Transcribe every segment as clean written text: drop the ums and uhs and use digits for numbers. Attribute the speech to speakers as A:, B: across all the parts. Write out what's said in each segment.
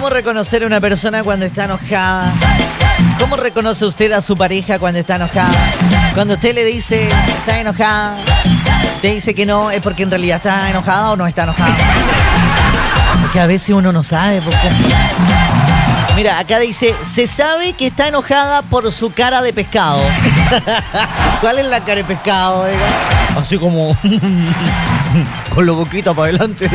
A: ¿Cómo reconocer a una persona cuando está enojada? ¿Cómo reconoce usted a su pareja cuando está enojada? Cuando usted le dice, está enojada, te dice que no, es porque en realidad está enojada o no está enojada. Porque a veces uno no sabe por qué. Mira, acá dice, se sabe que está enojada por su cara de pescado. ¿Cuál es la cara de pescado? Así como con los boquitos para adelante.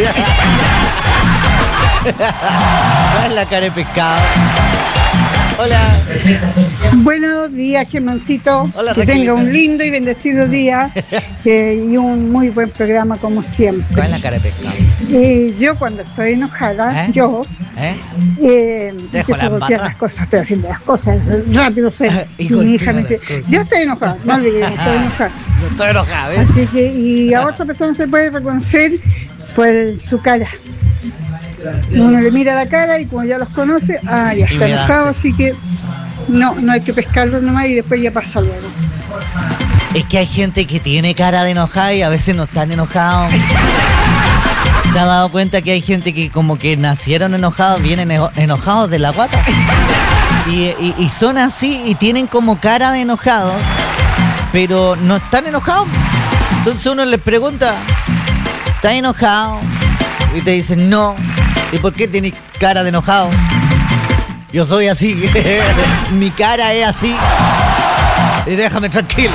A: ¿Cuál es la cara de pescado? Hola.
B: Buenos días, Germancito.
A: Hola,
B: que
A: Raquelita.
B: tenga un lindo y bendecido día y un muy buen programa como siempre.
A: ¿Cuál es la cara de pescado?
B: Yo cuando estoy enojada,
A: Dejo
B: empiezo
A: la
B: a golpear
A: barra.
B: las cosas, estoy haciendo las cosas rápido.
A: Y
B: Y mi hija me
A: golpea
B: dice,
A: las cosas.
B: yo estoy enojada, no olvides, estoy enojada.
A: No estoy enojada, ¿ves?
B: Así que, y a otra persona se puede reconocer por su cara. Uno le mira la cara y como ya los conoce, ya está
A: me
B: enojado,
A: hace.
B: así que no hay que pescarlo nomás y después ya pasa luego.
A: Es que hay gente que tiene cara de enojada y a veces no están enojados. ¿Se ha dado cuenta que hay gente que como que nacieron enojados, vienen enojados de la guata? Y son así y tienen como cara de enojados, pero no están enojados. Entonces uno les pregunta, ¿estás enojado? Y te dicen, no. ¿Y por qué tienes cara de enojado? Yo soy así. Mi cara es así. Y déjame tranquilo.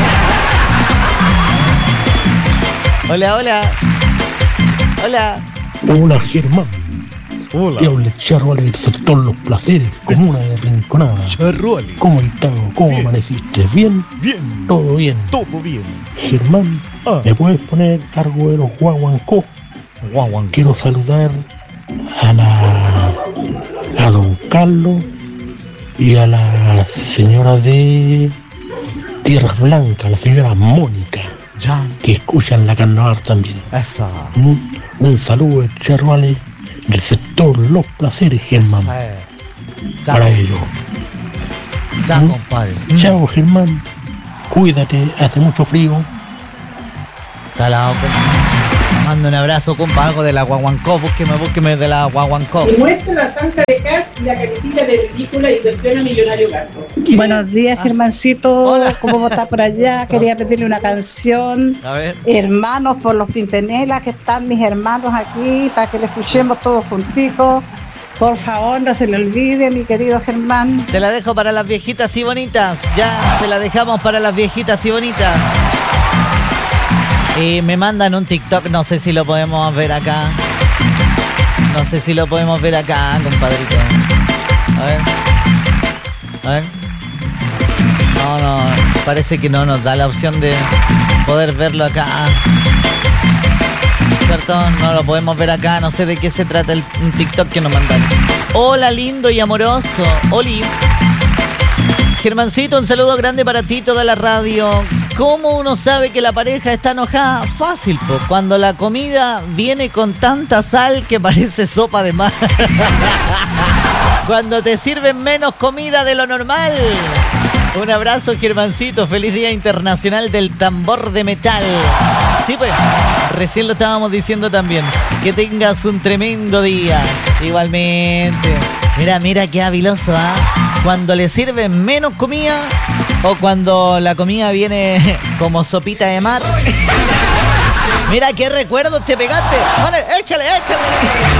A: Hola, hola. Hola.
C: Hola Germán. Hola. Yo le charro al sector Los Placeres, comuna de Rinconada.
D: Charruali.
C: ¿Cómo estás? ¿Cómo
D: Bien.
C: amaneciste? ¿Bien?
D: Bien.
C: ¿Todo bien?
D: Todo bien.
C: Germán, ¿me puedes poner algo de los guaguancó?
D: Guaguancó.
C: Quiero saludar a don Carlos y a la señora de Tierras Blancas, la señora Mónica,
D: Ya.
C: que escuchan la carnaval también.
D: Esa.
C: Un saludo de Charruales del sector Los Placeres, Germán, para ellos.
D: Ya, compadre.
C: Chao, Germán. Cuídate, hace mucho frío.
A: Calado, mando un abrazo, compa, algo de la Guaguancó. Búsqueme de la Guaguancó.
E: Y muestra la Santa de Cas y la caretita de ridícula y cuestiona Millonario Gato.
F: Buenos días, Germancito.
A: Hola.
F: ¿Cómo está por allá? Quería pedirle una canción.
A: A ver.
F: Hermanos por los Pimpenelas, que están mis hermanos aquí, para que le escuchemos todos juntitos. Por favor, no se le olvide, mi querido Germán.
A: Se la dejo para las viejitas y bonitas. Ya, se la dejamos para las viejitas y bonitas. Y me mandan un TikTok, no sé si lo podemos ver acá. No sé si lo podemos ver acá, compadrito. A ver. A ver. No, parece que no nos da la opción de poder verlo acá. ¿Cierto? No lo podemos ver acá, no sé de qué se trata un TikTok que nos mandaron. Hola, lindo y amoroso. Oli. Germancito, un saludo grande para ti, toda la radio. ¿Cómo uno sabe que la pareja está enojada? Fácil, pues, cuando la comida viene con tanta sal que parece sopa de mar. Cuando te sirven menos comida de lo normal. Un abrazo, Germancito. Feliz Día Internacional del Tambor de Metal. Sí, pues, recién lo estábamos diciendo también. Que tengas un tremendo día. Igualmente. Mira qué habiloso, ¿ah? Cuando le sirven menos comida o cuando la comida viene como sopita de mar. Mira qué recuerdos te pegaste. Vale, échale.